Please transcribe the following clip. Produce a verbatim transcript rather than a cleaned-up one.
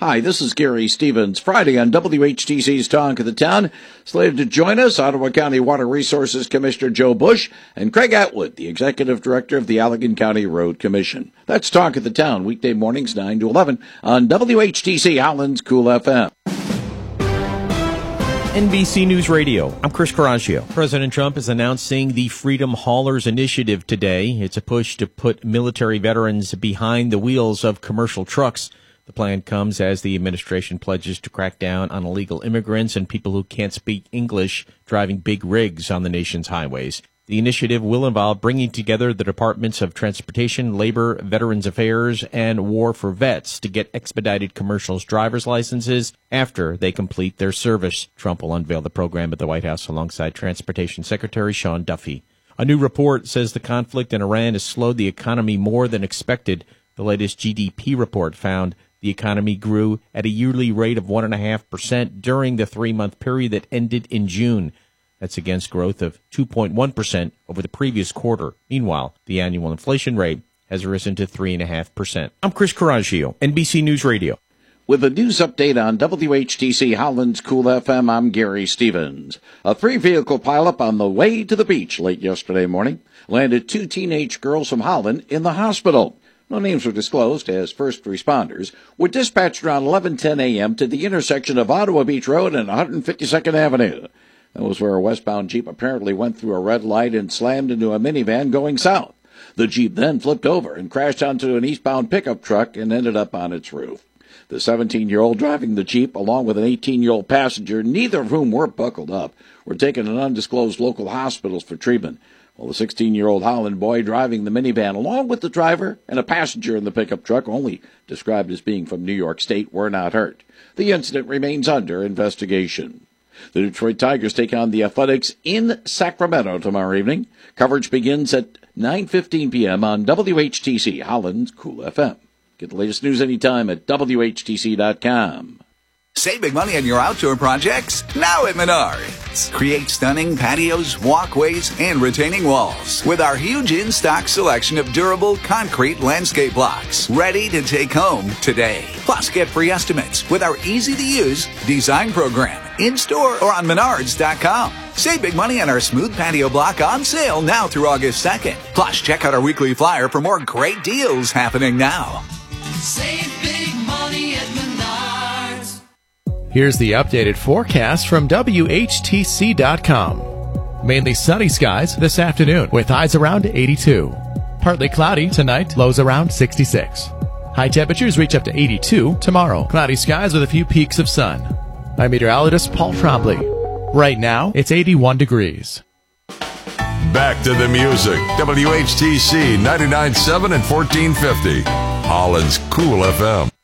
Hi, this is Gary Stevens. Friday on W H T C's Talk of the Town. Slated to join us, Ottawa County Water Resources Commissioner Joe Bush and Craig Atwood, the Executive Director of the Allegan County Road Commission. That's Talk of the Town, weekday mornings nine to eleven on W H T C Holland's Cool F M. N B C News Radio, I'm Chris Coraggio. President Trump is announcing the Freedom Haulers Initiative today. It's a push to put military veterans behind the wheels of commercial trucks. The plan comes as the administration pledges to crack down on illegal immigrants and people who can't speak English driving big rigs on the nation's highways. The initiative will involve bringing together the Departments of Transportation, Labor, Veterans Affairs, and War for Vets to get expedited commercial driver's licenses after they complete their service. Trump will unveil the program at the White House alongside Transportation Secretary Sean Duffy. A new report says the conflict in Iran has slowed the economy more than expected. The latest G D P report found the economy grew at a yearly rate of one point five percent during the three-month period that ended in June. That's against growth of two point one percent over the previous quarter. Meanwhile, the annual inflation rate has risen to three point five percent. I'm Chris Coraggio, N B C News Radio. With a news update on W H T C Holland's Cool F M, I'm Gary Stevens. A three-vehicle pileup on the way to the beach late yesterday morning landed two teenage girls from Holland in the hospital. No names were disclosed as first responders were dispatched around eleven ten a.m. to the intersection of Ottawa Beach Road and one hundred fifty-second Avenue. That was where a westbound Jeep apparently went through a red light and slammed into a minivan going south. The Jeep then flipped over and crashed onto an eastbound pickup truck and ended up on its roof. The seventeen-year-old driving the Jeep, along with an eighteen-year-old passenger, neither of whom were buckled up, were taken to undisclosed local hospitals for treatment, while the sixteen-year-old Holland boy driving the minivan, along with the driver and a passenger in the pickup truck, only described as being from New York State, were not hurt. The incident remains under investigation. The Detroit Tigers take on the Athletics in Sacramento tomorrow evening. Coverage begins at nine fifteen p.m. on W H T C Holland's Cool F M. Get the latest news anytime at W H T C dot com. Save big money on your outdoor projects now at Menards. Create stunning patios, walkways, and retaining walls with our huge in-stock selection of durable concrete landscape blocks ready to take home today. Plus, get free estimates with our easy-to-use design program in-store or on Menards dot com. Save big money on our smooth patio block on sale now through August second. Plus, check out our weekly flyer for more great deals happening now. Save big money at Menards. Here's the updated forecast from W H T C dot com. Mainly sunny skies this afternoon with highs around eighty-two. Partly cloudy tonight, lows around sixty-six. High temperatures reach up to eighty-two tomorrow. Cloudy skies with a few peaks of sun. I'm meteorologist Paul Trombley. Right now, it's eighty-one degrees. Back to the music. W H T C ninety-nine point seven and fourteen fifty. Holland's Cool F M.